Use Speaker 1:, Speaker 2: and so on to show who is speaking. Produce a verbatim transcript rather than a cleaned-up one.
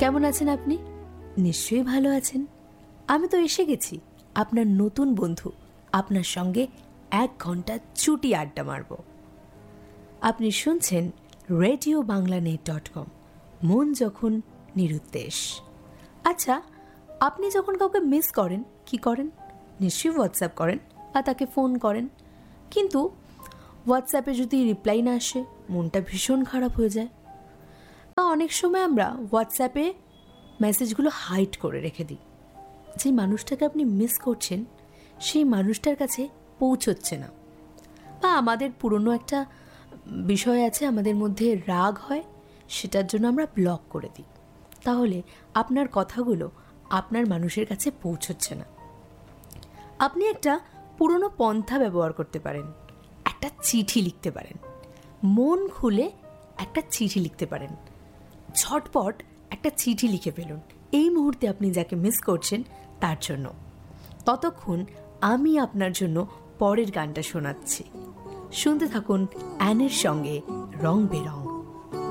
Speaker 1: কেমন আছেন আপনি? নিশ্চয়ই ভালো আছেন। আমি তো এসে গেছি, আপনার নতুন বন্ধু। আপনার সঙ্গে এক ঘন্টা চুটি আড্ডা মারব। আপনি শুনছেন radio Bangla net dot com, মন যখন নিরুদ্দেশ। আচ্ছা, আপনি যখন কাউকে মিস করেন কি করেন? নিশ্চয়ই হোয়াটসঅ্যাপ করেন বা তাকে ফোন করেন। কিন্তু হোয়াটসঅ্যাপে যদি রিপ্লাই না আসে, মনটা ভীষণ খারাপ হয়ে যায়। বা অনেক সময় আমরা হোয়াটসঅ্যাপে মেসেজগুলো হাইড করে রেখে দিই। যে মানুষটাকে আপনি মিস করছেন সেই মানুষটার কাছে পৌঁছচ্ছে না। বা আমাদের পুরনো একটা বিষয় আছে, আমাদের মধ্যে রাগ হয়, সেটার জন্য আমরা ব্লক করে দিই। তাহলে আপনার কথাগুলো আপনার মানুষের কাছে পৌঁছচ্ছে না। আপনি একটা পুরনো পন্থা ব্যবহার করতে পারেন। একটা চিঠি লিখতে পারেন। মন খুলে একটা চিঠি লিখতে পারেন। ঝটপট একটা চিঠি লিখে ফেলুন এই মুহূর্তে আপনি যাকে মিস করছেন তার জন্য। ততক্ষণ আমি আপনার জন্য পরের গানটা শোনাচ্ছি। শুনতে থাকুন অ্যানের সঙ্গে রং বেরং।